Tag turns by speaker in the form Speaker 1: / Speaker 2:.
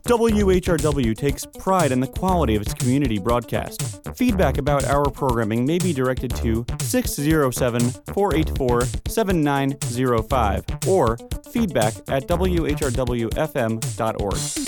Speaker 1: WHRW takes pride in the quality of its community broadcast. Feedback about our programming may be directed to 607-484-7905 or feedback@whrwfm.org.